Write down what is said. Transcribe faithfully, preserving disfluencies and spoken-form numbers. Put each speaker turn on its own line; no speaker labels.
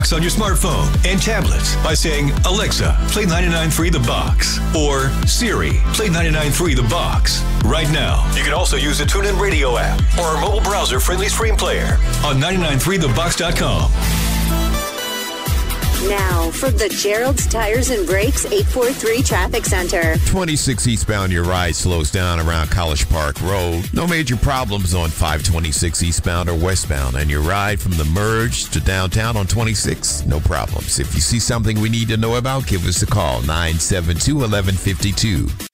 on your smartphone and tablets by saying, Alexa, play ninety-nine point three The Box. Or Siri, play ninety-nine point three The Box. Right now. You can also use the TuneIn Radio app or our mobile browser-friendly stream player on ninety-nine point three the box dot com.
Now, from the Gerald's Tires and Brakes eight four three Traffic Center.
twenty-six eastbound, your ride slows down around College Park Road. No major problems on five twenty-six eastbound or westbound. And your ride from the merge to downtown on twenty-six, no problems. If you see something we need to know about, give us a call, nine seven two, one one five two.